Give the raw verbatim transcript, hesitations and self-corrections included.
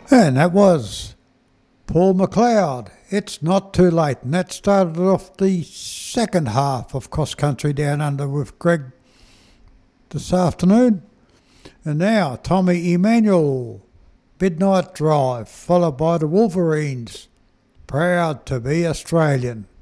And that was Paul McLeod. It's not too late. And that started off the second half of Cross Country Down Under with Greg this afternoon. And now Tommy Emmanuel, Midnight Drive, followed by the Wolverines, Proud to be Australian.